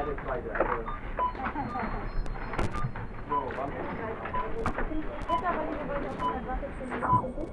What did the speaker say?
eine zweite. Also. So, wann? Jetzt aber, wir wollen auch mal was jetzt